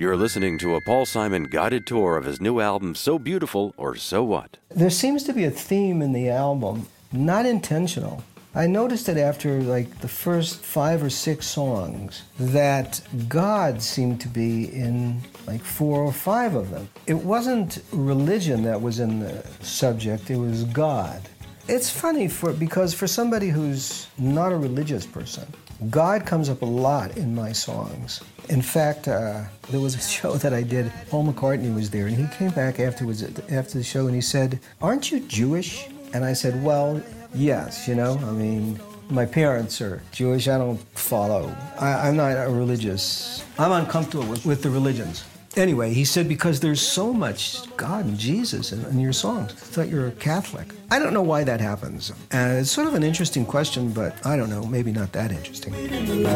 You're listening to a Paul Simon guided tour of his new album, So Beautiful or So What? There seems to be a theme in the album, not intentional. I noticed it after the first 5 or 6 songs that God seemed to be in 4 or 5 of them. It wasn't religion that was in the subject, it was God. It's funny because for somebody who's not a religious person, God comes up a lot in my songs. In fact, there was a show that I did, Paul McCartney was there, and he came back after the show and he said, "Aren't you Jewish?" And I said, "Well, yes, my parents are Jewish, I don't follow. I'm not a religious. I'm uncomfortable with the religions." Anyway, he said, because there's so much God and Jesus in your songs, I thought you're a Catholic. I don't know why that happens. It's sort of an interesting question, but I don't know, maybe not that interesting.